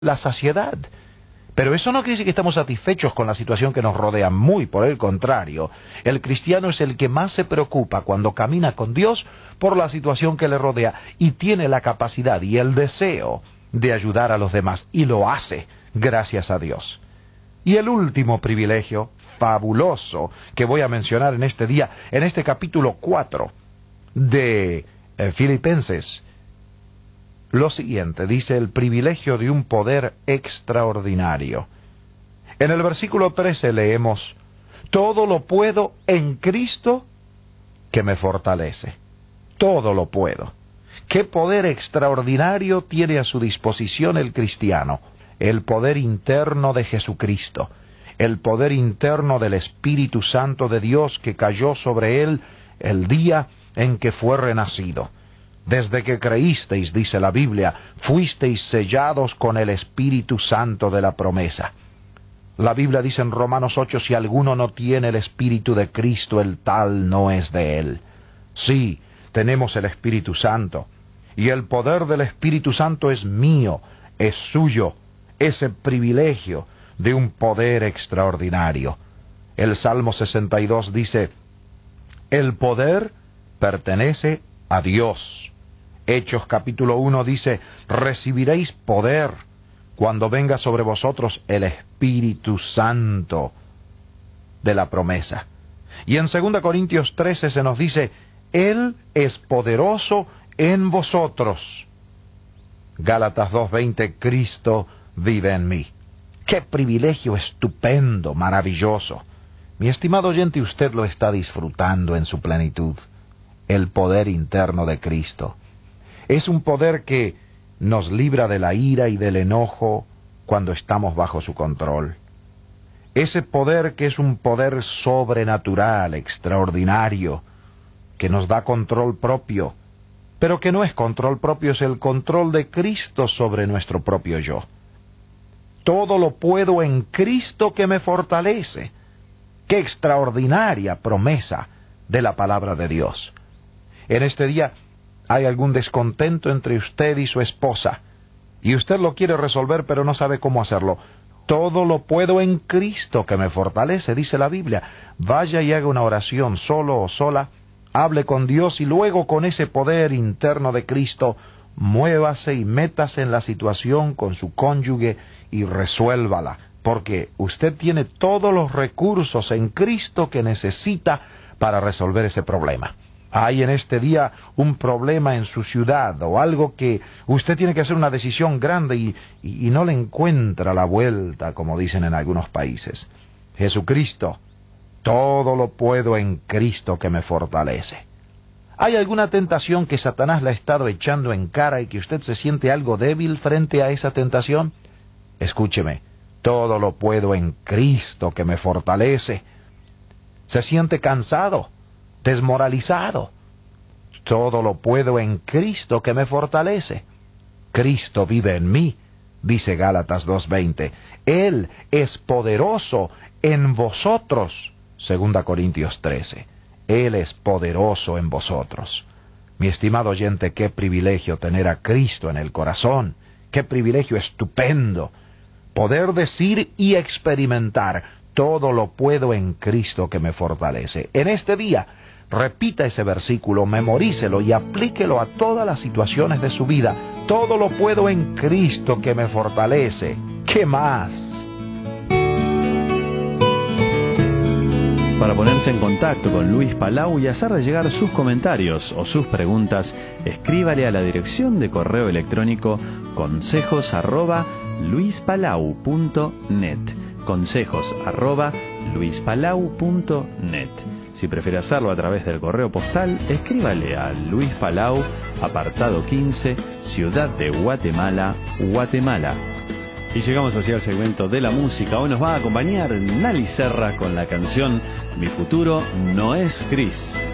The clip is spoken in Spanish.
la saciedad. Pero eso no quiere decir que estamos satisfechos con la situación que nos rodea, muy por el contrario. El cristiano es el que más se preocupa cuando camina con Dios por la situación que le rodea y tiene la capacidad y el deseo de ayudar a los demás, y lo hace, gracias a Dios. Y el último privilegio fabuloso que voy a mencionar en este día, en este capítulo 4 de Filipenses, lo siguiente, dice: el privilegio de un poder extraordinario. En el versículo 13 leemos: todo lo puedo en Cristo que me fortalece. Todo lo puedo. ¿Qué poder extraordinario tiene a su disposición el cristiano? El poder interno de Jesucristo, el poder interno del Espíritu Santo de Dios que cayó sobre él el día en que fue renacido. Desde que creísteis, dice la Biblia, fuisteis sellados con el Espíritu Santo de la promesa. La Biblia dice en Romanos 8, si alguno no tiene el Espíritu de Cristo, el tal no es de él. Sí, tenemos el Espíritu Santo, y el poder del Espíritu Santo es mío, es suyo, ese privilegio de un poder extraordinario. El Salmo 62 dice: el poder pertenece a Dios. Hechos capítulo 1 dice: recibiréis poder cuando venga sobre vosotros el Espíritu Santo de la promesa. Y en 2 Corintios 13 se nos dice: Él es poderoso en vosotros. Gálatas 2:20, Cristo vive en mí. ¡Qué privilegio estupendo, maravilloso! Mi estimado oyente, usted lo está disfrutando en su plenitud. El poder interno de Cristo. Es un poder que nos libra de la ira y del enojo cuando estamos bajo su control. Ese poder que es un poder sobrenatural, extraordinario, que nos da control propio, pero que no es control propio, es el control de Cristo sobre nuestro propio yo. Todo lo puedo en Cristo que me fortalece. ¡Qué extraordinaria promesa de la palabra de Dios! En este día hay algún descontento entre usted y su esposa, y usted lo quiere resolver, pero no sabe cómo hacerlo. Todo lo puedo en Cristo que me fortalece, dice la Biblia. Vaya y haga una oración solo o sola, hable con Dios y luego con ese poder interno de Cristo, muévase y métase en la situación con su cónyuge y resuélvala, porque usted tiene todos los recursos en Cristo que necesita para resolver ese problema. Hay en este día un problema en su ciudad o algo que usted tiene que hacer una decisión grande y no le encuentra la vuelta, como dicen en algunos países. Jesucristo, todo lo puedo en Cristo que me fortalece. ¿Hay alguna tentación que Satanás le ha estado echando en cara y que usted se siente algo débil frente a esa tentación? Escúcheme, todo lo puedo en Cristo que me fortalece. ¿Se siente cansado? ¿Desmoralizado? Todo lo puedo en Cristo que me fortalece. Cristo vive en mí, dice Gálatas 2:20. Él es poderoso en vosotros, 2 Corintios 13. Él es poderoso en vosotros. Mi estimado oyente, qué privilegio tener a Cristo en el corazón. Qué privilegio estupendo. Poder decir y experimentar, todo lo puedo en Cristo que me fortalece. En este día, repita ese versículo, memorícelo y aplíquelo a todas las situaciones de su vida. Todo lo puedo en Cristo que me fortalece. ¿Qué más? Para ponerse en contacto con Luis Palau y hacerle llegar sus comentarios o sus preguntas, escríbale a la dirección de correo electrónico consejos@luispalau.net. consejos@luispalau.net. Si prefiere hacerlo a través del correo postal, escríbale a Luis Palau, apartado 15, Ciudad de Guatemala, Guatemala. Y llegamos hacia el segmento de la música. Hoy nos va a acompañar Nali Serra con la canción Mi futuro no es gris.